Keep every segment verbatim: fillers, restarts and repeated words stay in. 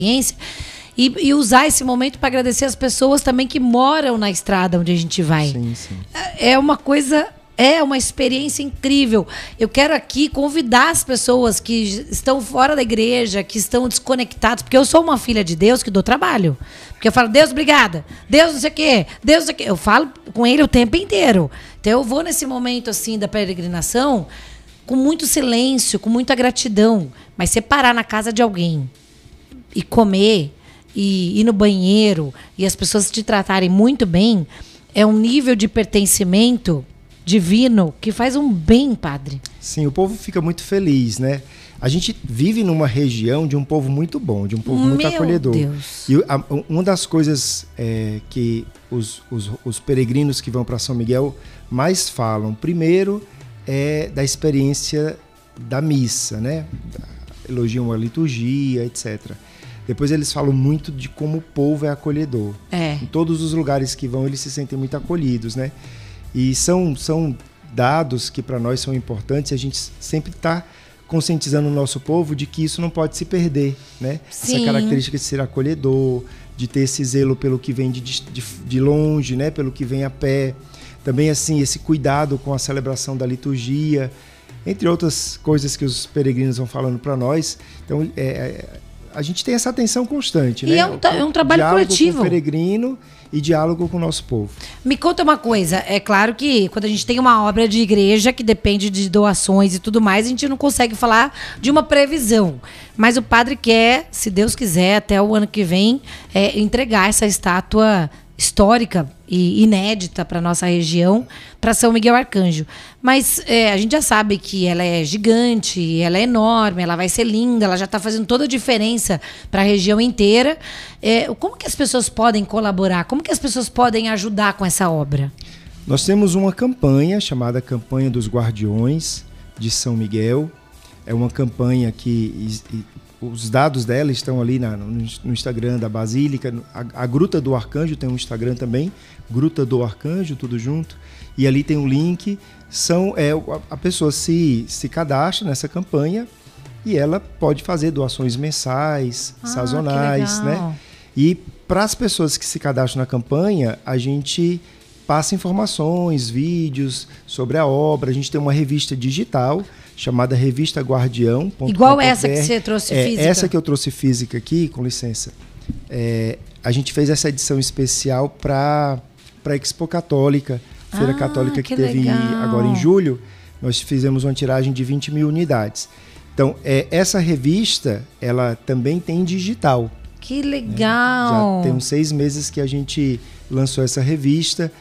experiência e, e usar esse momento para agradecer as pessoas também que moram na estrada onde a gente vai. Sim, sim. É uma coisa, é uma experiência incrível. Eu quero aqui convidar as pessoas que estão fora da igreja, que estão desconectadas, porque eu sou uma filha de Deus que dou trabalho. Porque eu falo, Deus, obrigada. Deus, não sei o quê. Deus, não sei o quê. Eu falo com ele o tempo inteiro. Então eu vou nesse momento assim da peregrinação com muito silêncio, com muita gratidão. Mas separar na casa de alguém e comer, e ir no banheiro, e as pessoas te tratarem muito bem, é um nível de pertencimento divino que faz um bem, padre. Sim, o povo fica muito feliz, né? A gente vive numa região de um povo muito bom, de um povo muito Meu acolhedor. Deus. E a, uma das coisas é, que os, os, os peregrinos que vão para São Miguel mais falam, primeiro, é da experiência da missa, né? Elogiam a liturgia, etcétera. Depois eles falam muito de como o povo é acolhedor. É. Em todos os lugares que vão, eles se sentem muito acolhidos, né? E são, são dados que para nós são importantes. A gente sempre está conscientizando o nosso povo de que isso não pode se perder, né? Sim. Essa característica de ser acolhedor, de ter esse zelo pelo que vem de, de, de longe, né? Pelo que vem a pé. Também, assim, esse cuidado com a celebração da liturgia, entre outras coisas que os peregrinos vão falando para nós. Então, é, a gente tem essa atenção constante, E né? é um, é um trabalho diálogo coletivo. com o peregrino e diálogo com o nosso povo. Me conta uma coisa, é claro que quando a gente tem uma obra de igreja que depende de doações e tudo mais, a gente não consegue falar de uma previsão. Mas o padre quer, se Deus quiser, até o ano que vem, é, entregar essa estátua histórica e inédita para nossa região, para São Miguel Arcanjo. Mas é, a gente já sabe que ela é gigante, ela é enorme, ela vai ser linda, ela já está fazendo toda a diferença para a região inteira. É, como que as pessoas podem colaborar? Como que as pessoas podem ajudar com essa obra? Nós temos uma campanha chamada Campanha dos Guardiões de São Miguel. É uma campanha que os dados dela estão ali na, no, no Instagram da Basílica. A, a Gruta do Arcanjo tem um Instagram também, Gruta do Arcanjo, tudo junto. E ali tem um link. São, é, a pessoa se, se cadastra nessa campanha e ela pode fazer doações mensais, ah, sazonais, né? E para as pessoas que se cadastram na campanha, a gente passa informações, vídeos sobre a obra. A gente tem uma revista digital chamada Revista Guardião. Igual essa que você trouxe é, física. Essa que eu trouxe física aqui, com licença. É, a gente fez essa edição especial para a Expo Católica, Feira ah, Católica que, que teve legal. agora em julho. Nós fizemos uma tiragem de vinte mil unidades. Então, é, essa revista, ela também tem digital. Que legal! Né? Já tem uns seis meses que a gente lançou essa revista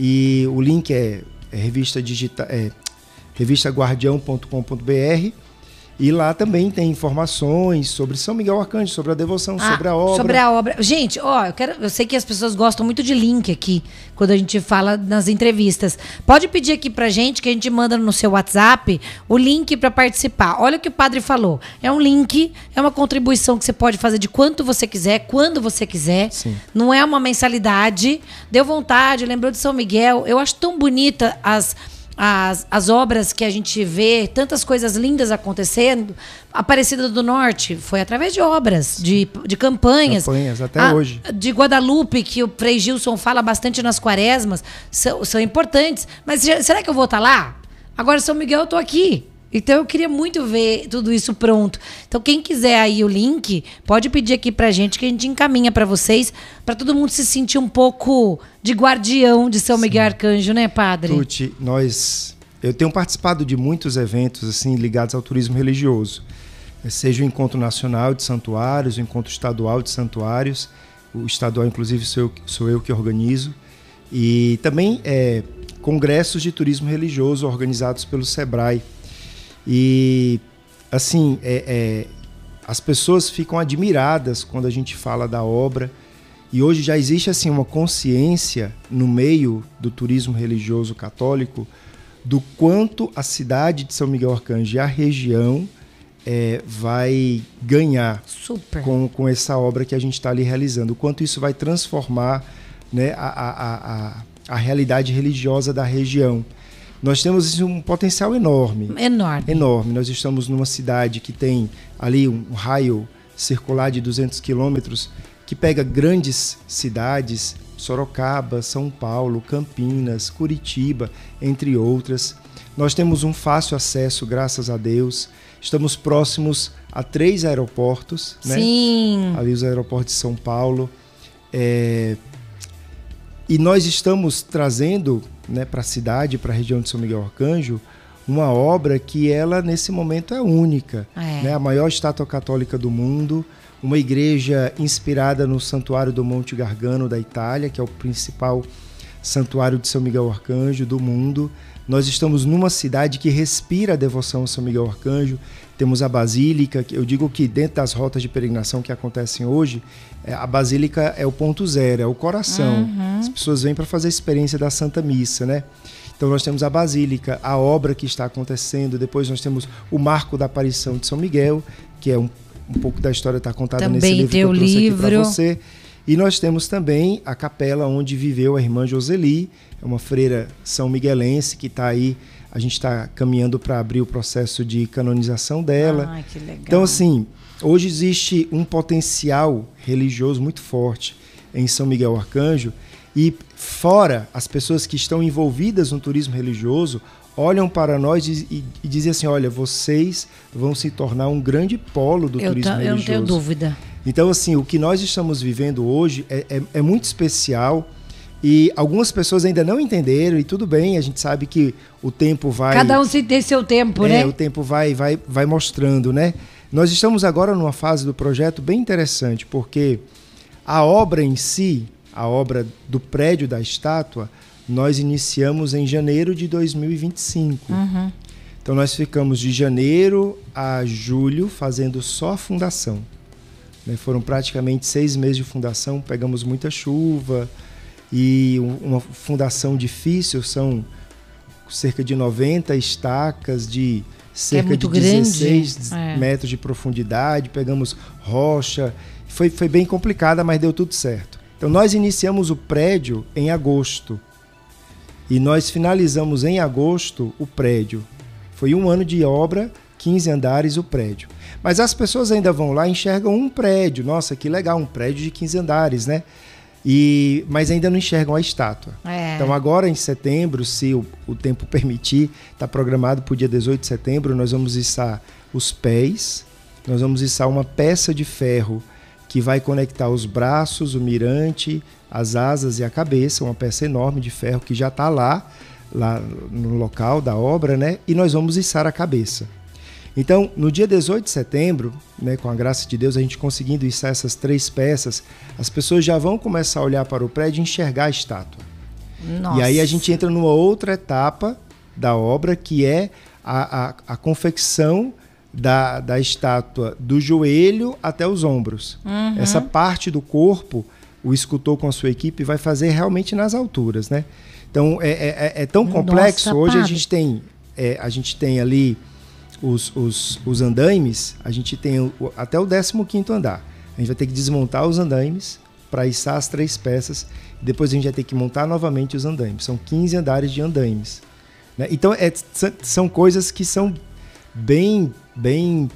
e o link é, é revista digital, é revista guardião ponto com ponto b r e lá também tem informações sobre São Miguel Arcanjo, sobre a devoção, ah, sobre a obra. Sobre a obra. Gente, ó, eu, quero, eu sei que as pessoas gostam muito de link aqui, quando a gente fala nas entrevistas. Pode pedir aqui pra gente, que a gente manda no seu WhatsApp, o link para participar. Olha o que o padre falou. É um link, é uma contribuição que você pode fazer de quanto você quiser, quando você quiser. Sim. Não é uma mensalidade. Deu vontade, lembrou de São Miguel. Eu acho tão bonita as... As, as obras que a gente vê, tantas coisas lindas acontecendo. Aparecida do Norte foi através de obras, de, de campanhas. Campanhas, até a, hoje. De Guadalupe, que o Frei Gilson fala bastante nas quaresmas, são, são importantes. Mas será que eu vou estar lá? Agora, São Miguel, eu estou aqui. Então, eu queria muito ver tudo isso pronto. Então, quem quiser aí o link, pode pedir aqui pra gente, que a gente encaminha pra vocês, pra todo mundo se sentir um pouco de guardião de São Sim. Miguel Arcanjo, né, padre? Tuti, nós... Eu tenho participado de muitos eventos assim ligados ao turismo religioso. Seja o Encontro Nacional de Santuários, o Encontro Estadual de Santuários. O estadual, inclusive, sou eu, sou eu que organizo. E também é, congressos de turismo religioso organizados pelo SEBRAE. E, assim, é, é, as pessoas ficam admiradas quando a gente fala da obra. E hoje já existe, assim, uma consciência no meio do turismo religioso católico do quanto a cidade de São Miguel Arcanjo e a região é, vai ganhar Super. Com, com essa obra que a gente está ali realizando. O quanto isso vai transformar, né, a, a, a, a realidade religiosa da região. Nós temos um potencial enorme. Enorme. Enorme. Nós estamos numa cidade que tem ali um raio circular de duzentos quilômetros que pega grandes cidades, Sorocaba, São Paulo, Campinas, Curitiba, entre outras. Nós temos um fácil acesso, graças a Deus. Estamos próximos a três aeroportos, né? Sim. Ali os aeroportos de São Paulo. É... E nós estamos trazendo, né, para a cidade, para a região de São Miguel Arcanjo, uma obra que ela, nesse momento, é única. É. Né? A maior estátua católica do mundo, uma igreja inspirada no Santuário do Monte Gargano da Itália, que é o principal santuário de São Miguel Arcanjo do mundo. Nós estamos numa cidade que respira a devoção a São Miguel Arcanjo. Temos a Basílica, eu digo que dentro das rotas de peregrinação que acontecem hoje, a Basílica é o ponto zero, é o coração. Uhum. As pessoas vêm para fazer a experiência da Santa Missa, né? Então nós temos a Basílica, a obra que está acontecendo, depois nós temos o Marco da Aparição de São Miguel, que é um, um pouco da história está contada também nesse livro que eu trouxe livro. aqui para você. E nós temos também a capela onde viveu a irmã Joseli, é uma freira são miguelense que está aí, a gente está caminhando para abrir o processo de canonização dela. Ai, que legal. Então, assim, hoje existe um potencial religioso muito forte em São Miguel Arcanjo e fora, as pessoas que estão envolvidas no turismo religioso olham para nós e, e, e dizem assim, olha, vocês vão se tornar um grande polo do eu turismo tá, religioso. Eu não tenho dúvida. Então, assim, o que nós estamos vivendo hoje é, é, é muito especial e algumas pessoas ainda não entenderam e tudo bem, a gente sabe que o tempo vai... Cada um se tem seu tempo, é, né? O tempo vai, vai, vai mostrando, né? Nós estamos agora numa fase do projeto bem interessante, porque a obra em si, a obra do prédio da estátua, nós iniciamos em janeiro de dois mil e vinte e cinco. Uhum. Então nós ficamos de janeiro a julho fazendo só a fundação. Foram praticamente seis meses de fundação, pegamos muita chuva e uma fundação difícil, são cerca de noventa estacas de cerca é de dezesseis é. metros de profundidade, pegamos rocha, foi, foi bem complicada, mas deu tudo certo. Então nós iniciamos o prédio em agosto e nós finalizamos em agosto o prédio. Foi um ano de obra, quinze andares o prédio. Mas as pessoas ainda vão lá e enxergam um prédio. Nossa, que legal, um prédio de quinze andares, né? E, mas ainda não enxergam a estátua. É. Então agora em setembro, se o, o tempo permitir, está programado para o dia dezoito de setembro, nós vamos içar os pés, nós vamos içar uma peça de ferro que vai conectar os braços, o mirante, as asas e a cabeça, uma peça enorme de ferro que já está lá, lá no local da obra, né? E nós vamos içar a cabeça. Então, no dia dezoito de setembro, né, com a graça de Deus, a gente conseguindo içar essas três peças, as pessoas já vão começar a olhar para o prédio e enxergar a estátua. Nossa. E aí a gente entra numa outra etapa da obra, que é a, a, a confecção da, da estátua do joelho até os ombros. Uhum. Essa parte do corpo, o escultor com a sua equipe vai fazer realmente nas alturas, né? Então, é, é, é tão complexo. Nossa, Hoje padre. a gente tem, é, a gente tem ali... Os, os, os andaimes, a gente tem o, até o décimo quinto andar. A gente vai ter que desmontar os andaimes para içar as três peças. E depois a gente vai ter que montar novamente os andaimes. São quinze andares de andaimes. Né? Então, é, são coisas que são bem, bem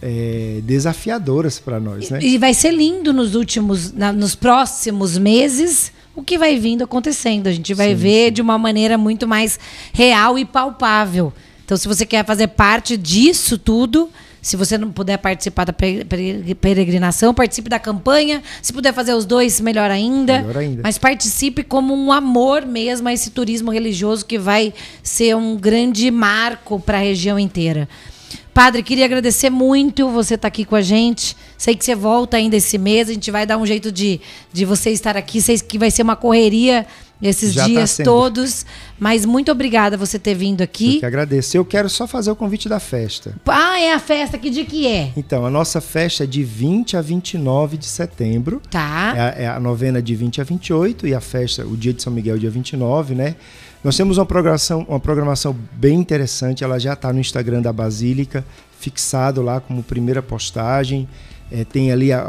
é, desafiadoras para nós. Né? E vai ser lindo nos últimos, na, nos próximos meses, o que vai vindo acontecendo. A gente vai sim, ver sim. de uma maneira muito mais real e palpável. Então, se você quer fazer parte disso tudo, se você não puder participar da peregrinação, participe da campanha. Se puder fazer os dois, melhor ainda. Melhor ainda. Mas participe como um amor mesmo a esse turismo religioso que vai ser um grande marco para a região inteira. Padre, queria agradecer muito você estar aqui com a gente. Sei que você volta ainda esse mês. A gente vai dar um jeito de, de você estar aqui. Sei que vai ser uma correria esses Já dias tá todos. Mas muito obrigada por você ter vindo aqui. Eu que agradeço. Eu quero só fazer o convite da festa. Ah, é a festa. Que dia que é? Então, a nossa festa é de vinte a vinte e nove de setembro. Tá. É a, é a novena de vinte a vinte e oito e a festa, o dia de São Miguel, dia vinte e nove, né? Nós temos uma programação, uma programação bem interessante. Ela já está no Instagram da Basílica, fixado lá como primeira postagem. É, tem ali a, a, a,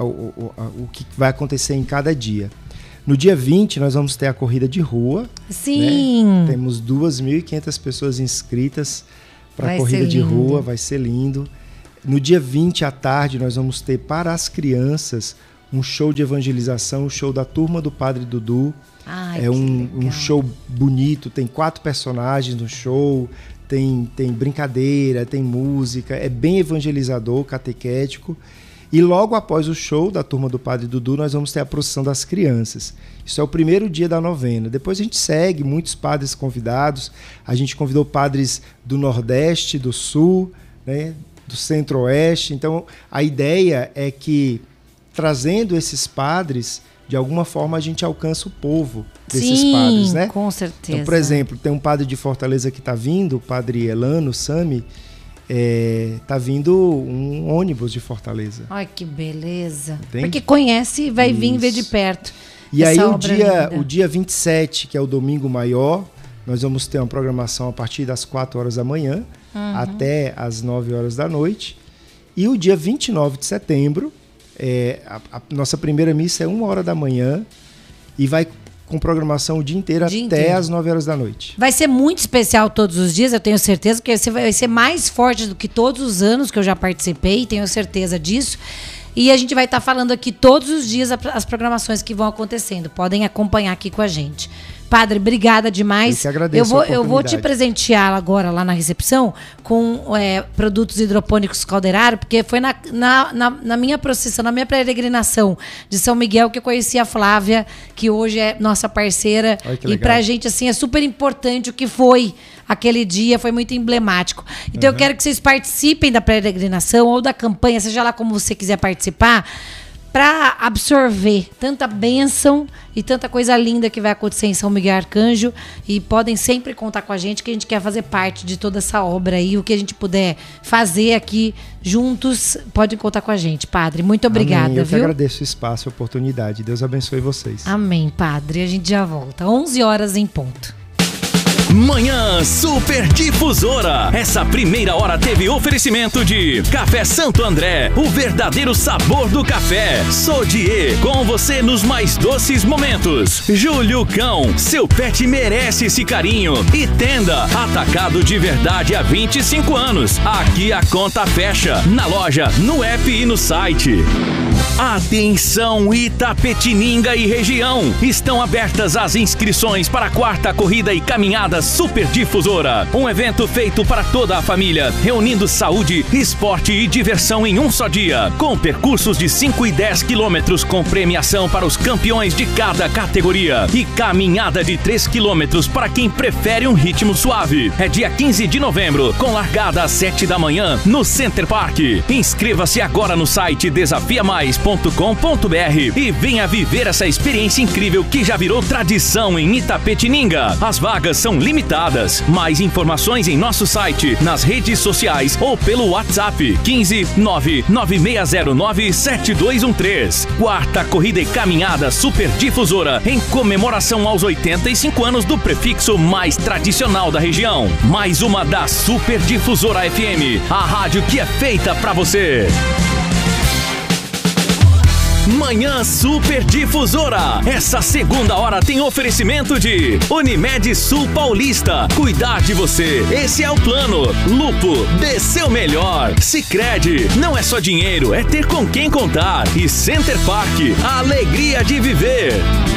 o que vai acontecer em cada dia. No dia vinte, nós vamos ter a corrida de rua. Sim. Né? Temos duas mil e quinhentas pessoas inscritas para a corrida de rua. Vai ser lindo. No dia vinte à tarde, nós vamos ter para as crianças um show de evangelização, um show da Turma do Padre Dudu. Ai, é um, um show bonito, tem quatro personagens no show, tem, tem brincadeira, tem música, é bem evangelizador, catequético. E logo após o show da Turma do Padre Dudu, nós vamos ter a procissão das crianças. Isso é o primeiro dia da novena. Depois a gente segue, muitos padres convidados. A gente convidou padres do Nordeste, do Sul, né, do Centro-Oeste. Então, a ideia é que, trazendo esses padres, de alguma forma a gente alcança o povo desses Sim, padres, né? Com certeza. Então, por exemplo, tem um padre de Fortaleza que está vindo, o padre Elano Sami, é, tá vindo um ônibus de Fortaleza. Ai, que beleza. Entende? Porque conhece e vai Isso. vir ver de perto. E essa aí o obra dia, linda. o dia vinte e sete, que é o domingo maior, nós vamos ter uma programação a partir das quatro horas da manhã Uhum. até as nove horas da noite. E o dia vinte e nove de setembro, é, a, a nossa primeira missa é uma hora da manhã e vai com programação o dia inteiro Dia até inteiro. as nove horas da noite. Vai ser muito especial todos os dias, eu tenho certeza, porque você vai ser mais forte do que todos os anos que eu já participei, tenho certeza disso. E a gente vai estar falando aqui todos os dias as programações que vão acontecendo. Podem acompanhar aqui com a gente. Padre, obrigada demais. Eu que agradeço eu vou, a eu vou te oportunidade. presentear agora lá na recepção com é, produtos hidropônicos Calderaro, porque foi na, na, na, na minha procissão, na minha peregrinação de São Miguel que eu conheci a Flávia, que hoje é nossa parceira. Olha que e legal. pra gente, assim, é super importante o que foi aquele dia, foi muito emblemático. Então Uhum. eu quero que vocês participem da peregrinação ou da campanha, seja lá como você quiser participar, para absorver tanta bênção e tanta coisa linda que vai acontecer em São Miguel Arcanjo. E podem sempre contar com a gente, que a gente quer fazer parte de toda essa obra aí. O que a gente puder fazer aqui juntos, podem contar com a gente, Padre. Muito obrigada, Amém. Eu viu? que agradeço o espaço, a oportunidade. Deus abençoe vocês. Amém, Padre. A gente já volta. onze horas em ponto. Manhã Super Difusora. Essa primeira hora teve oferecimento de Café Santo André, o verdadeiro sabor do café. Sodier, com você nos mais doces momentos. Júlio Cão, seu pet merece esse carinho. E Tenda, atacado de verdade há vinte e cinco anos. Aqui a conta fecha, na loja, no app e no site. Atenção Itapetininga e região, estão abertas as inscrições para a quarta corrida e caminhada Super Difusora, um evento feito para toda a família, reunindo saúde, esporte e diversão em um só dia, com percursos de cinco e dez quilômetros com premiação para os campeões de cada categoria e caminhada de três quilômetros para quem prefere um ritmo suave. É dia quinze de novembro, com largada às sete da manhã no Center Park. Inscreva-se agora no site desafia mais ponto com ponto br e venha viver essa experiência incrível que já virou tradição em Itapetininga. As vagas são limitadas. Mais informações em nosso site, nas redes sociais ou pelo WhatsApp quinze nove nove seis zero nove sete dois um três. Quarta corrida e caminhada Super Difusora em comemoração aos oitenta e cinco anos do prefixo mais tradicional da região. Mais uma da Super Difusora F M, a rádio que é feita pra você. Manhã Super Difusora. Essa segunda hora tem oferecimento de Unimed Sul Paulista. Cuidar de você, esse é o plano. Lupo, dê seu melhor. Sicredi, não é só dinheiro, é ter com quem contar. E Center Park, a alegria de viver.